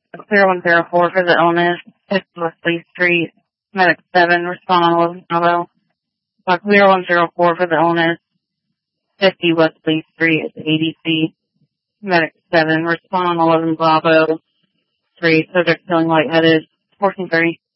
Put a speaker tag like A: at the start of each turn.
A: 0104 for the illness, 50 West Lee Street, medic 7, respond on 11 Bravo. 0104 for the illness, 50 West Lee Street, ADC, medic 7, respond on 11 Bravo. 3, subject feeling lightheaded, 1430.